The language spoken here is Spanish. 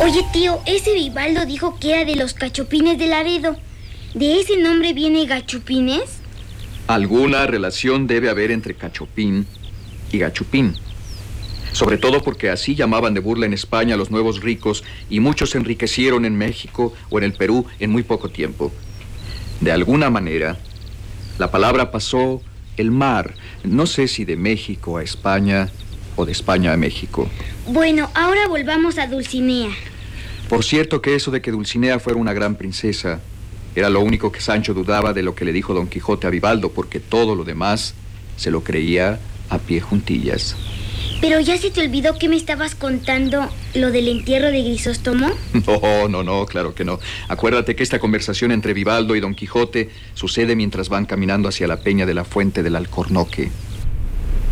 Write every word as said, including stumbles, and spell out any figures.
Oye, tío, ese Vivaldo dijo que era de los Cachopines de Laredo. ¿De ese nombre viene Gachupines? Alguna relación debe haber entre Cachopín y Gachupín. Sobre todo porque así llamaban de burla en España a los nuevos ricos y muchos se enriquecieron en México o en el Perú en muy poco tiempo. De alguna manera, la palabra pasó el mar, no sé si de México a España o de España a México. Bueno, ahora volvamos a Dulcinea. Por cierto que eso de que Dulcinea fuera una gran princesa era lo único que Sancho dudaba de lo que le dijo Don Quijote a Vivaldo, porque todo lo demás se lo creía a pie juntillas. Pero ya se te olvidó que me estabas contando lo del entierro de Grisóstomo. No, no, no, claro que no. Acuérdate que esta conversación entre Vivaldo y Don Quijote sucede mientras van caminando hacia la peña de la Fuente del Alcornoque.